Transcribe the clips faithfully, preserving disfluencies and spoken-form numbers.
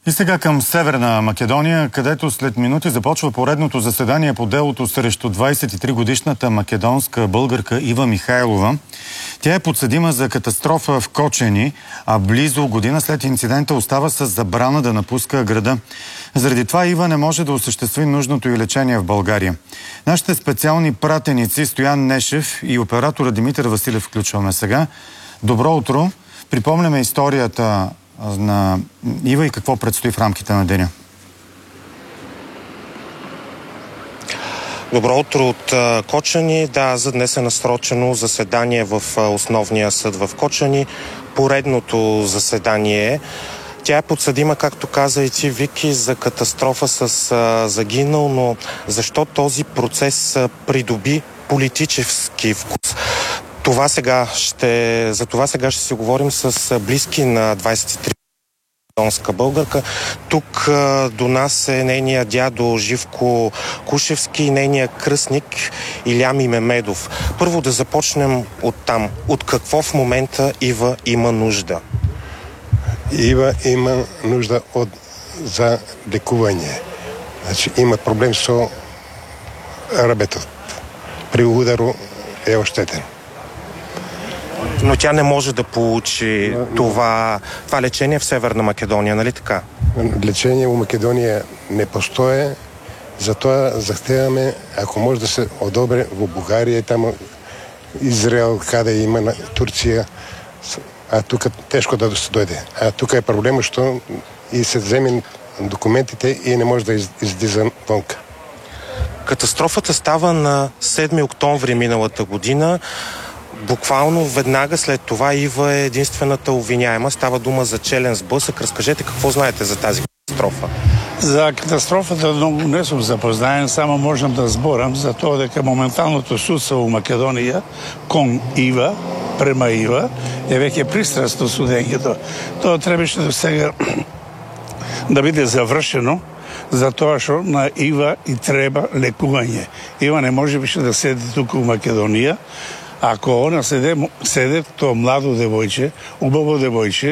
И сега към Северна Македония, където след минути започва поредното заседание по делото срещу двадесет и три годишната македонска българка Ива Михайлова. Тя е подсъдима за катастрофа в Кочени, а близо година след инцидента остава с забрана да напуска града. Заради това Ива не може да осъществи нужното й лечение в България. Нашите специални пратеници Стоян Нешев и оператора Димитър Василев включваме сега. Добро утро! Припомняме историята на Ива и какво предстои в рамките на деня. Добро утро от Кочани. Да, за днес е насрочено заседание в основния съд в Кочани. Поредното заседание. Тя е подсъдима, както каза и ти, Вики, за катастрофа с а, загинал, но защо този процес а, придоби политически вкус? Това сега ще, за това сега ще си говорим с близки на двадесет и три македонска българка. Тук а, до нас е нейният дядо Живко Кушевски и нейният кръстник Илями Мемедов. Първо да започнем от там. От какво в момента Ива има нужда? Ива има нужда от, за лекуване. Значи има проблем с ръбетът. При ударо е ощетен. Но тя не може да получи но, това, това лечение в Северна Македония, нали така? Лечение в Македония не постои, затова захтеваме, ако може да се одобре в България, там Израел, къде има на Турция, а тук тежко да се дойде. А тук е проблема, що и се вземе документите и не може да излиза вънка. Катастрофата става на седми октомври миналата година. Буквално веднага след това Ива е единствената обвиняема. Става дума за челен сблъсък. Разкажете какво знаете за тази катастрофа. За катастрофата много не съм запознаен, само можем да зборам за това дека моменталното судство в Македонија кон Ива, према Ива, е веќе пристрастно судењето. Тоа требаше да сега да биде завршено, затоа што на Ива и треба лекување. Ива не може више да седи туку в Македонија. Ако она седе, седе тоа младо девојче, убаво девојче,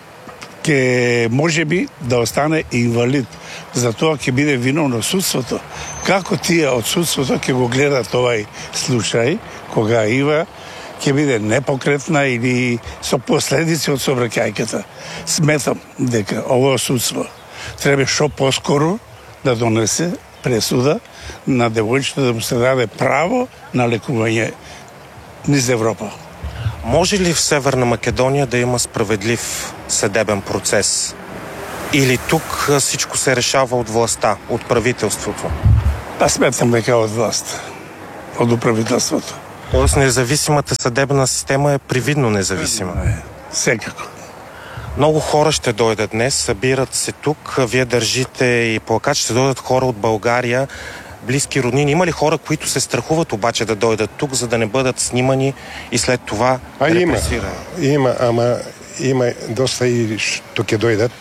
ке може би да остане инвалид. Затоа ќе биде виновно судството. Како тие од судството ќе го гледат овај случај, кога Ива ќе биде непокретна или со последици од сообраќајката. Сметам дека ово судство треба што поскоро да донесе пресуда на девојчето да му се даде право на лекување низ Европа. Може ли в Северна Македония да има справедлив съдебен процес? Или тук всичко се решава от властта, от правителството? Аз сметам дека от власт, от правителството. Тоест независимата съдебна система е привидно независима? Е, всекако. Много хора ще дойдат днес, събират се тук. Вие държите и плакат, ще дойдат хора от България, близки роднини. Има ли хора, които се страхуват обаче да дойдат тук, за да не бъдат снимани и след това а репресирани? Има, има, ама има доста и тук ќе дойдат.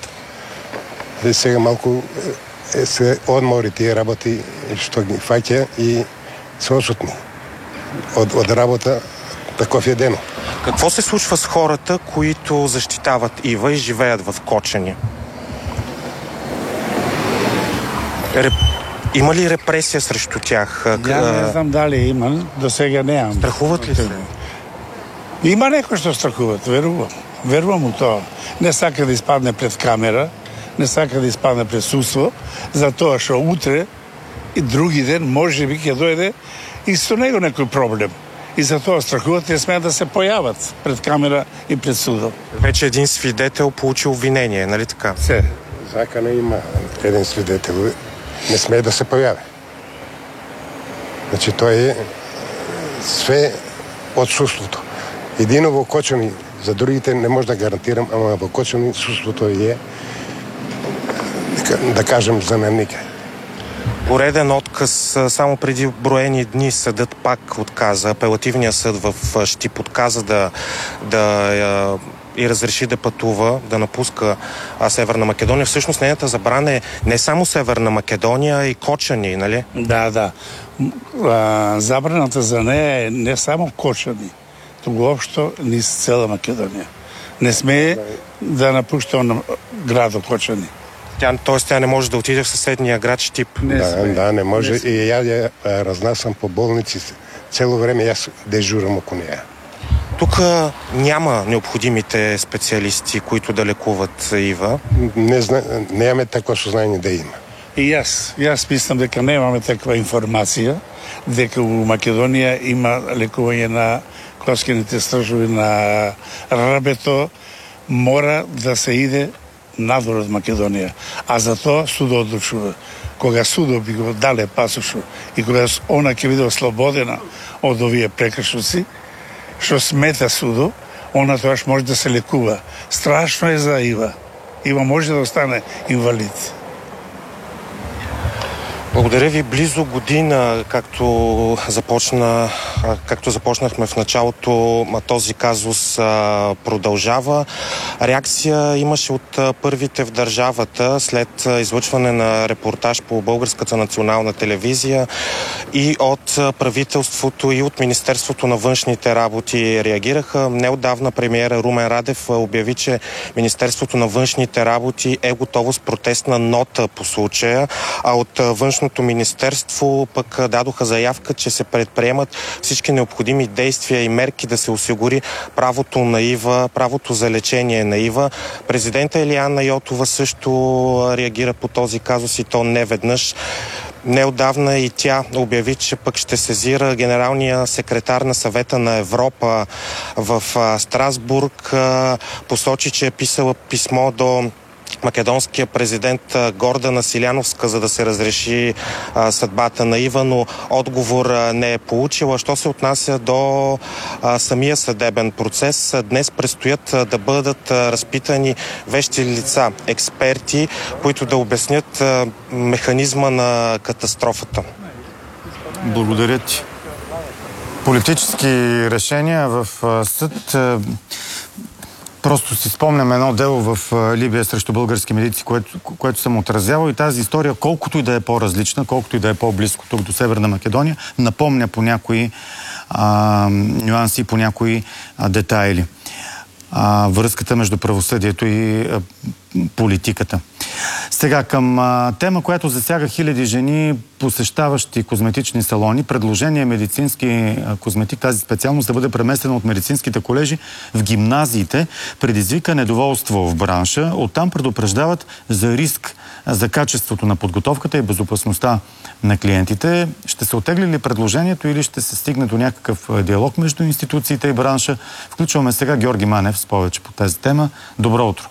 И сега малко е, се одмори тие работи, што ги фаќа и се осутни от, от работа таков е дено. Какво се случва с хората, които защитават Ива и живеят в Кочани? Реп... Има ли репресия срещу тях? Я не знам дали има, до сега нямам. Страхуват ли се? Има некои што страхуват, верувам. Верувам у тоа. Не сака да испадне пред камера, не сака да испадне пред судство, затоа што утре и други ден може би ќе дојде и со него некој проблем. И затоа страхуват и смеят да се појават пред камера и пред судом. Вече един свидетел получи обвинение, нали така? Се. Закана има един свидетел. Не смее да се появи. Значи той е све от судството. Едино во Кочани, за другите не може да гарантирам, ама во Кочани судството е, да кажем, знаменника. Пореден отказ. Само преди броени дни съдът пак отказа. Апелативният съд в Щип отказа да, да и разреши да пътува, да напуска а, Северна Македония. Всъщност нейната забрана е не само Северна Македония, а и Кочани, нали? Да, да. А, забраната за нея е не само Кочани, тук общо низ цела Македония. Не смее да напуща на града Кочани. Тя, тоест тя не може да отиде в съседния град Щип. Не, да, да, не може. Не и я я разнасям по болници. Цело време аз дежурам около нея. Тук няма необходимите специалисти, които да лекуват Ива. Не зна... нямаме такова съзнание да има. И аз, и аз мислям дека немаме таква информация, дека у Македонија има лекување на коскените стржови на рабето, мора да се иде надвор од Македонија. А за тоа судот одлучува. Кога судот би го дале пасошу и кога она ќе биде ослободена од овие прекршоци, што смета судо, она тоаш може да се лекува. Страшно е за Ива. Ива може да остане инвалид. Благодаря ви. Близо година, както започна, както започнахме в началото, този казус продължава. Реакция имаше от първите в държавата след излъчване на репортаж по Българската национална телевизия и от правителството, и от Министерството на външните работи реагираха. Неотдавна премиера Румен Радев обяви, че Министерството на външните работи е готово с протестна нота по случая, а от външното министерство пък дадоха заявка, че се предприемат всички необходими действия и мерки да се осигури правото на Ива, правото за лечение на Ива. Президента Илияна Йотова също реагира по този казус и то не веднъж. Неотдавна и тя обяви, че пък ще сезира генералния секретар на Съвета на Европа в Страсбург. Посочи, че е писала писмо до македонския президент Гордана Силяновска, за да се разреши а, съдбата на Ива, но отговор а, не е получила. Що се отнася до а, самия съдебен процес, днес предстоят а, да бъдат а, разпитани вещи лица, експерти, които да обяснят а, механизма на катастрофата. Благодаря ти. Политически решения в а, съд. А, Просто си спомням едно дело в Либия срещу български медици, което, което съм отразявал, и тази история, колкото и да е по-различна, колкото и да е по-близко тук до Северна Македония, напомня по някои а, нюанси, по някои а, детайли. А, връзката между правосъдието и а, политиката. Сега към а, тема, която засяга хиляди жени, посещаващи козметични салони. Предложение медицински а, козметик, тази специалност да бъде преместена от медицинските колежи в гимназиите, предизвика недоволство в бранша. Оттам предупреждават за риск за качеството на подготовката и безопасността на клиентите. Ще се оттегли ли предложението или ще се стигне до някакъв диалог между институциите и бранша? Включваме сега Георги Манев с повече по тази тема. Добро утро!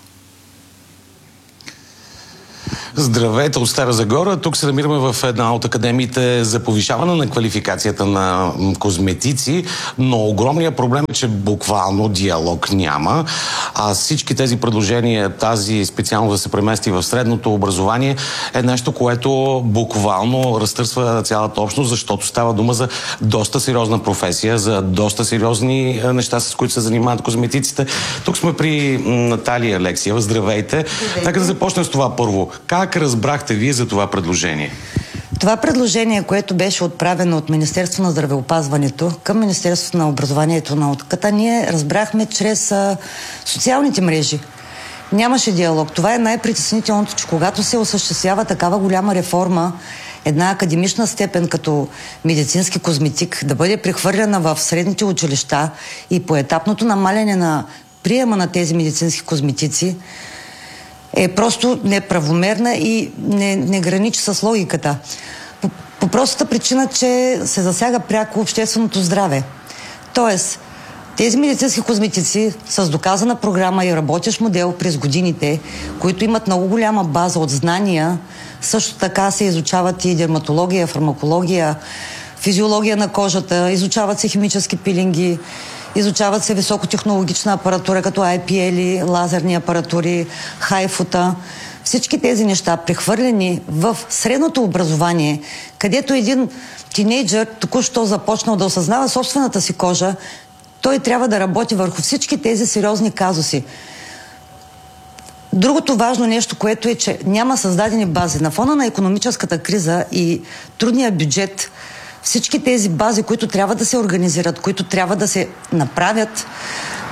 Здравейте от Стара Загора. Тук се намираме в една от академиите за повишаване на квалификацията на козметици, но огромният проблем е, че буквално диалог няма. А всички тези предложения, тази специално да се премести в средното образование, е нещо, което буквално разтърсва цялата общност, защото става дума за доста сериозна професия, за доста сериозни неща, с които се занимават козметиците. Тук сме при Наталия Алексиева. Здравейте. Нека да започнем с това първо. Как разбрахте вие за това предложение? Това предложение, което беше отправено от Министерството на здравеопазването към Министерството на образованието и науката, ние разбрахме чрез а, социалните мрежи. Нямаше диалог. Това е най-притеснителното, че когато се осъществява такава голяма реформа, една академична степен като медицински козметик да бъде прехвърлена в средните училища и поетапното намаляне на приема на тези медицински козметици, е просто неправомерна и не, не граничи с логиката. По, по простата причина, че се засяга пряко общественото здраве. Тоест, тези медицински козметици с доказана програма и работещ модел през годините, които имат много голяма база от знания, също така се изучават и дерматология, фармакология, физиология на кожата, изучават се химически пилинги, изучават се високотехнологична апаратура, като ай пи ел, лазерни апаратури, хайфута. Всички тези неща, прехвърлени в средното образование, където един тинейджър току-що започнал да осъзнава собствената си кожа, той трябва да работи върху всички тези сериозни казуси. Другото важно нещо, което е, че няма създадени бази. На фона на икономическата криза и трудния бюджет, всички тези бази, които трябва да се организират, които трябва да се направят,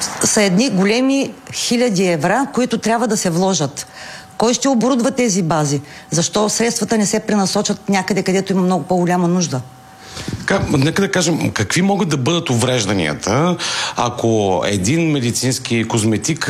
са едни големи хиляди евра, които трябва да се вложат. Кой ще оборудва тези бази? Защо средствата не се пренасочат някъде, където има много по-голяма нужда? Така, нека да кажем, какви могат да бъдат уврежданията, ако един медицински козметик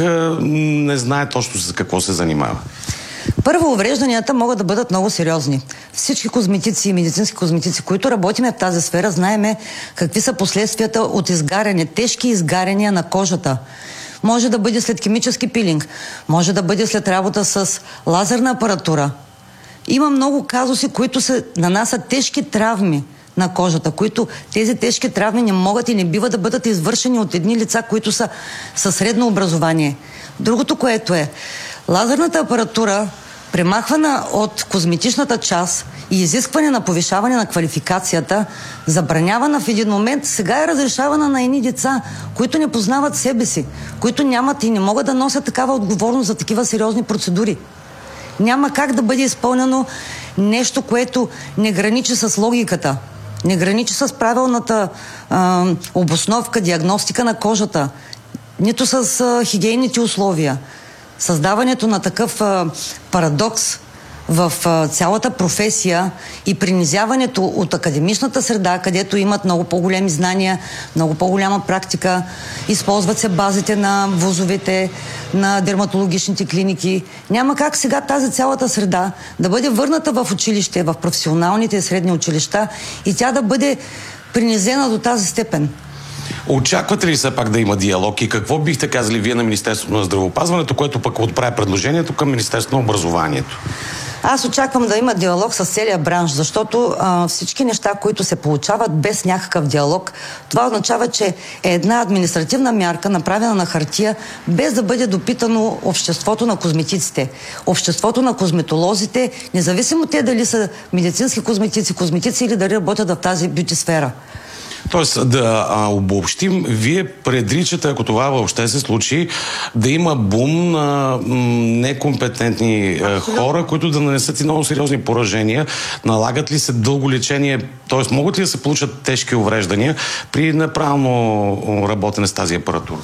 не знае точно с какво се занимава? Първо, уврежданията могат да бъдат много сериозни. Всички козметици и медицински козметици, които работиме в тази сфера, знаеме какви са последствията от изгаряне, тежки изгаряния на кожата. Може да бъде след химически пилинг, може да бъде след работа с лазерна апаратура. Има много казуси, които се нанасят тежки травми на кожата, които тези тежки травми не могат и не бива да бъдат извършени от едни лица, които са със средно образование. Другото, което е, лазерната апаратура, премахвана от козметичната част и изискване на повишаване на квалификацията, забранявана в един момент, сега е разрешавана на едни деца, които не познават себе си, които нямат и не могат да носят такава отговорност за такива сериозни процедури. Няма как да бъде изпълнено нещо, което не граничи с логиката, не граничи с правилната а, обосновка, диагностика на кожата, нито с а, хигиенните условия. Създаването на такъв а, парадокс в а, цялата професия и принизяването от академичната среда, където имат много по-големи знания, много по-голяма практика, използват се базите на вузовете, на дерматологичните клиники. Няма как сега тази цялата среда да бъде върната в училище, в професионалните и средни училища и тя да бъде принизена до тази степен. Очаквате ли все пак да има диалог и какво бихте казали вие на Министерството на здравеопазването, което пък отправя предложението към Министерството на образованието? Аз очаквам да има диалог с целия бранш, защото а, всички неща, които се получават без някакъв диалог, това означава, че е една административна мярка, направена на хартия, без да бъде допитано обществото на козметиците, обществото на козметолозите, независимо те дали са медицински козметици, козметици или дали работят в тази бюти сфера. Тоест, да а, обобщим, вие предричате, ако това въобще се случи, да има бум на м, некомпетентни а, хора, които да нанесат и много сериозни поражения. Налагат ли се дълго лечение, т.е. могат ли да се получат тежки увреждания при неправилно работене с тази апаратура?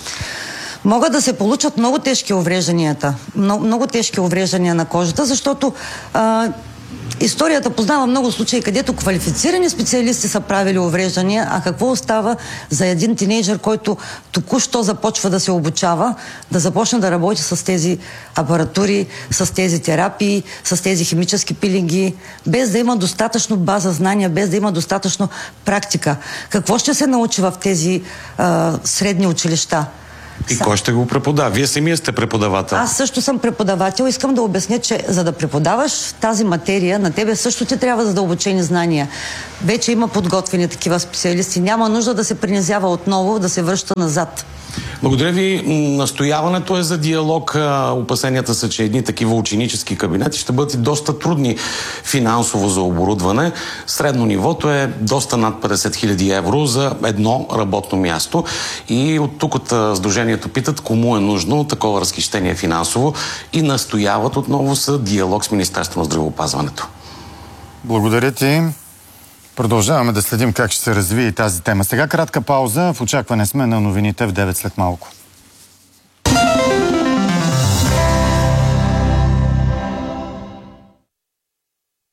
Могат да се получат много тежки уврежданията, много, много тежки увреждания на кожата, защото а, историята познава много случаи, където квалифицирани специалисти са правили увреждания, а какво остава за един тинейджър, който току-що започва да се обучава, да започне да работи с тези апаратури, с тези терапии, с тези химически пилинги, без да има достатъчно база знания, без да има достатъчно практика. Какво ще се научи в тези а, средни училища? И кой ще го преподава? Вие самия сте преподавател. Аз също съм преподавател. Искам да обясня, че за да преподаваш тази материя, на тебе също ти трябва задълбочени знания. Вече има подготвени такива специалисти. Няма нужда да се принизява отново, да се връща назад. Благодаря ви. Настояването е за диалог. Опасенията са, че едни такива ученически кабинети ще бъдат и доста трудни финансово за оборудване. Средно нивото е доста над петдесет хиляди евро за едно работно място. И от тук от Сдружението питат кому е нужно такова разхищение финансово и настояват отново за диалог с Министерството на здравеопазването. Благодаря ти. Продължаваме да следим как ще се развие и тази тема. Сега кратка пауза. В очакване сме на новините в девет след малко.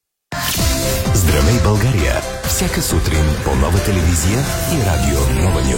Здравей, България! Всяка сутрин по Нова телевизия и радио Нова Нюз.